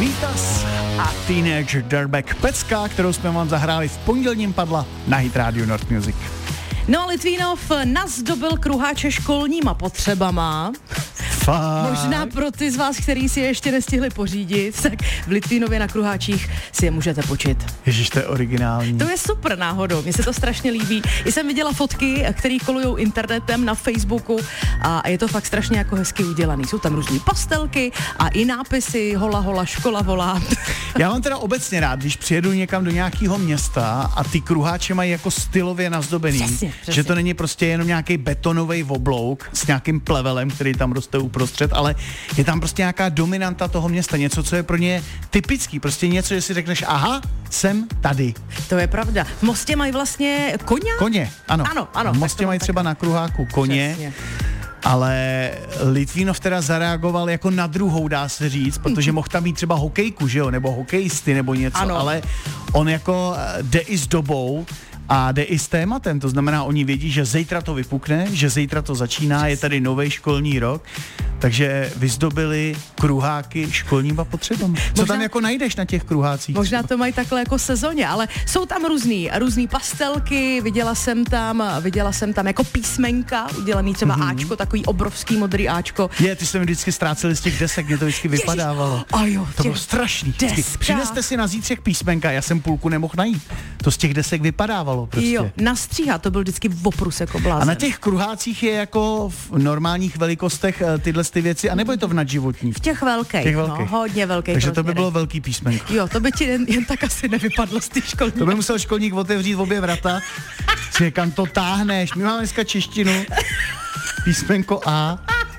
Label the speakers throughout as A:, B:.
A: Vítas a Teenage Dirtbag, pecka, kterou jsme vám zahráli v pondělním padla na Hit Radio North Music.
B: No, Litvínov nazdobil kruháče školníma potřebama.
A: Fakt?
B: Možná pro ty z vás, který si je ještě nestihli pořídit, tak v Litvínově na kruháčích si je můžete počít.
A: Ježiš, to je originální.
B: To je super náhodou, mně se to strašně líbí. I jsem viděla fotky, které kolujou internetem na Facebooku a je to fakt strašně jako hezky udělaný. Jsou tam různý pastelky a i nápisy hola hola, škola volá.
A: Já mám teda obecně rád, když přijedu někam do nějakého města a ty kruháče mají jako stylově nazdobený.
B: Přesně.
A: Že to není prostě jenom nějaký betonový oblouk s nějakým plevelem, který tam roste uprostřed, ale je tam prostě nějaká dominanta toho města, něco, co je pro ně typický, prostě něco, že si řekneš, aha, jsem tady.
B: To je pravda. V Mostě mají vlastně
A: Koně, ano.
B: Ano.
A: V Mostě mají třeba na kruháku koně.
B: Přesně.
A: Ale Litvínov teda zareagoval jako na druhou, dá se říct, protože mohl tam mít třeba hokejku, že jo, nebo hokejisty, nebo něco,
B: ano.
A: Ale on jako jde i s dobou a jde i s tématem, to znamená, oni vědí, že zítra to vypukne, že zítra to začíná, je tady nový školní rok, takže vyzdobili kruháky školníma potřebami. Co tam jako najdeš na těch kruhácích?
B: Možná to mají takhle jako sezóně, ale jsou tam různý pastelky, viděla jsem tam jako písmenka, udělaný třeba Ačko, takový obrovský modrý Ačko.
A: Ty jste mi vždycky ztráceli z těch desek, mě to vždycky vypadávalo.
B: A jo,
A: to bylo strašný. Přineste si na zítřek písmenka, já jsem půlku nemohl najít. To z těch desek vypadávalo prostě.
B: Jo, na stříha, to byl vždycky oprus jako blázen.
A: A na těch kruhácích je jako v normálních velikostech tyhle ty věci, anebo je to v nadživotních?
B: V těch velkých. No, hodně velkých.
A: Takže to by bylo velký písmenko.
B: Jo, to by ti jen tak asi nevypadlo z té školní.
A: To by musel školník otevřít obě vrata. Kam to táhneš? My máme dneska češtinu. Písmenko A.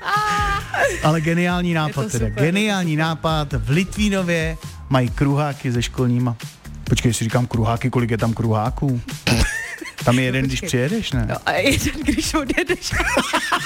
A: Ale geniální nápad teda. Geniální nápad. V Litvínově mají kruháky se školníma. Počkej, si říkám kruháky, kolik je tam kruháků? Tam je jeden, když přijedeš, ne?
B: No, a jeden, když odjedeš.